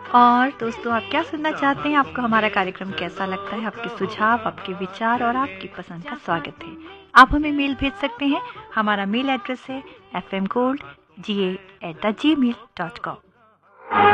और दोस्तों, आप क्या सुनना चाहते हैं? आपको हमारा कार्यक्रम कैसा लगता है? आपके सुझाव, आपके विचार और आपकी पसंद का स्वागत है। आप हमें मेल भेज सकते हैं। हमारा मेल एड्रेस है fmgold@gmail.com।